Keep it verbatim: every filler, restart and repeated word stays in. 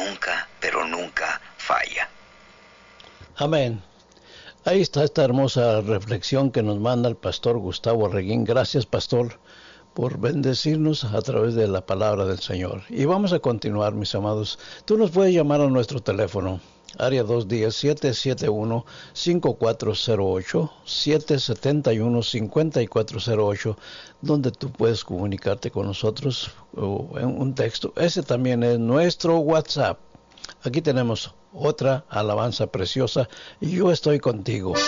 nunca, pero nunca falla. Amén. Ahí está esta hermosa reflexión que nos manda el pastor Gustavo Reguín. Gracias, pastor, por bendecirnos a través de la palabra del Señor. Y vamos a continuar, mis amados. Tú nos puedes llamar a nuestro teléfono, área dos uno cero, siete siete uno, cinco cuatro cero ocho, siete siete uno, cinco cuatro cero ocho, donde tú puedes comunicarte con nosotros o en un texto. Ese también es nuestro WhatsApp. Aquí tenemos otra alabanza preciosa, y yo estoy contigo.